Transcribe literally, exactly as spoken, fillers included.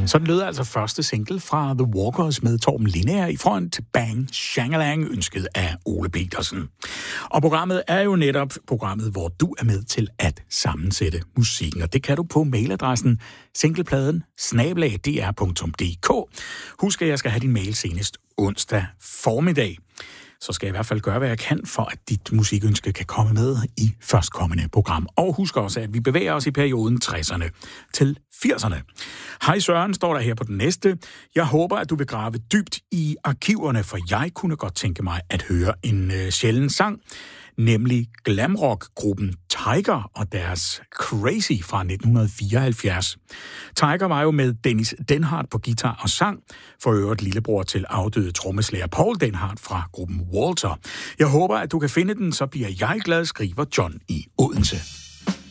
Sådan lød altså første single fra The Walkers med Torben Lindager i front, Bang Shangalang, ønsket af Ole Petersen. Og programmet er jo netop programmet, hvor du er med til at sammensætte musikken, og det kan du på mailadressen singlepladen snabel-a d r punktum d k. Husk, at jeg skal have din mail senest onsdag formiddag. Så skal jeg i hvert fald gøre, hvad jeg kan, for at dit musikønske kan komme med i førstkommende program. Og husk også, at vi bevæger os i perioden tresserne til firserne. Hej Søren, står der her på den næste. Jeg håber, at du vil grave dybt i arkiverne, for jeg kunne godt tænke mig at høre en øh, sjælden sang, nemlig glamrock-gruppen Tiger og deres Crazy fra nitten fireoghalvfjerds. Tiger var jo med Dennis Denhardt på guitar og sang, for øvrigt lillebror til afdøde trommeslager Paul Denhardt fra gruppen Walter. Jeg håber, at du kan finde den, så bliver jeg glad, skriver John i Odense.